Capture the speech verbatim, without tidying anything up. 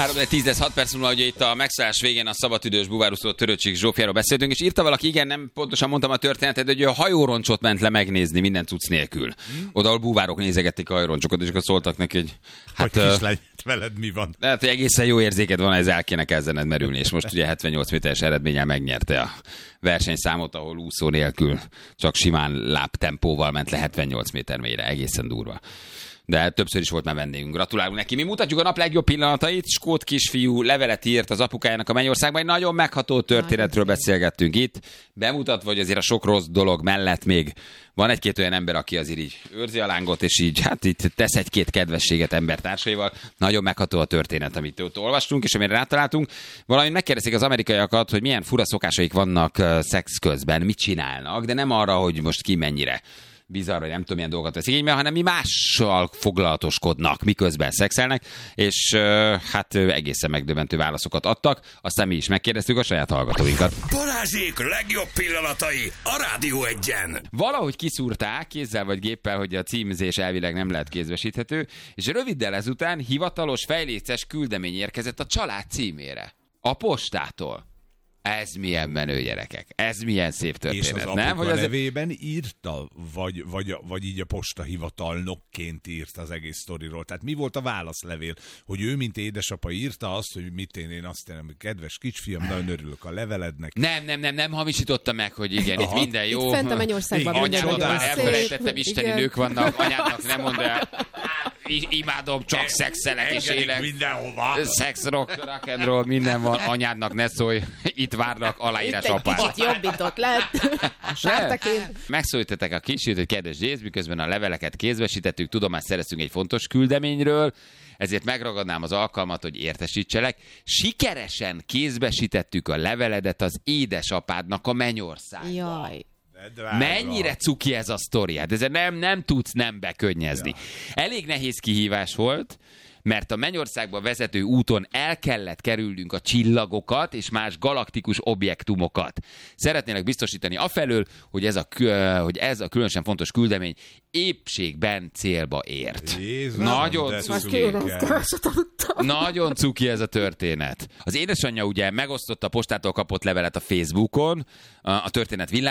három tíz lesz hat perc múlva, ugye itt a megszállás végén a szabadidős búvárúszó Törőcsik Zsófiáról beszéltünk, és írta valaki, igen, nem pontosan mondtam a történetet, hogy a hajóroncsot ment le megnézni minden cucc nélkül. Oda, ahol búvárok nézegették a hajóroncsokat, és akkor szóltak neki, hogy hát... Hogy kislány, veled mi van? Hát, hogy egészen jó érzéked van, ez el kéne kezdened merülni, és most ugye hetvennyolc méteres eredménnyel megnyerte a versenyszámot, ahol úszó nélkül csak simán lábtempóval ment le hetvennyolc méter mélyre, egészen durva. De többször is volt már vendégünk. Gratulálunk neki. Mi mutatjuk a nap legjobb pillanatait. Skót kisfiú levelet írt az apukájának a Mennyországban. Egy nagyon megható történetről beszélgettünk itt. Bemutatva, hogy azért a sok rossz dolog mellett még van egy-két olyan ember, aki azért így őrzi a lángot, és így hát itt tesz egy-két kedvességet embertársaival. Nagyon megható a történet, amit ott olvastunk, és amire rátaláltunk. Valamint megkérdezik az amerikaiakat, hogy milyen fura szokásaik vannak uh, szex közben, mit csinálnak, de nem arra, hogy most ki mennyire bizarr, hogy nem tudom, milyen dolgokat vesz igénybe, hanem mi mással foglalatoskodnak, miközben szexelnek, és uh, hát egészen megdöbbentő válaszokat adtak. Aztán mi is megkérdeztük a saját hallgatóinkat. Balázsék legjobb pillanatai a Rádió egyen. Valahogy kiszúrták kézzel vagy géppel, hogy a címzés elvileg nem lehet kézbesíthető, és röviddel ezután hivatalos fejléces küldemény érkezett a család címére. A postától. Ez milyen menő, gyerekek. Ez milyen szép történet, és az nem? apuka Hogy az... nevében írta, vagy, vagy, vagy így a postahivatalnokként írta az egész sztoriról. Tehát mi volt a válaszlevél? Hogy ő, mint édesapa írta azt, hogy mit én, én azt mondom, hogy kedves kisfiam, nagyon örülök a levelednek. Nem, nem, nem, nem hamisította meg, hogy igen, Aha. itt minden jó. Itt fent a Mennyországban Anyád, minden nagyon elfelejtettem, szép. isteni Igen. nők vannak, anyádnak nem mondd el. I- imádom, csak szexelek és Engedik élek. mindenhova. Sex, rock, rock and roll, minden van. Anyádnak ne szólj, itt várnak aláírás Itt egy apát. kicsit jobbított lett. A sártaként. Megszólítettek a kicsit, hogy kedves Jéz, miközben a leveleket kézbesítettük, tudomást szereztünk egy fontos küldeményről, ezért megragadnám az alkalmat, hogy értesítselek. Sikeresen kézbesítettük a leveledet az édesapádnak a Mennyországban. Jaj. Drága. Mennyire cuki ez a sztori? Hát ezzel nem, nem tudsz nem bekönyezni. Ja. Elég nehéz kihívás volt, mert a Mennyországba vezető úton el kellett kerülnünk a csillagokat és más galaktikus objektumokat. Szeretnének biztosítani afelől, hogy ez a, hogy ez a különösen fontos küldemény épségben célba ért. Jézusom, Nagyon de cuki. szurikál. Nagyon cuki ez a történet. Az édesanyja ugye megosztotta a postától kapott levelet a Facebookon, a történet világ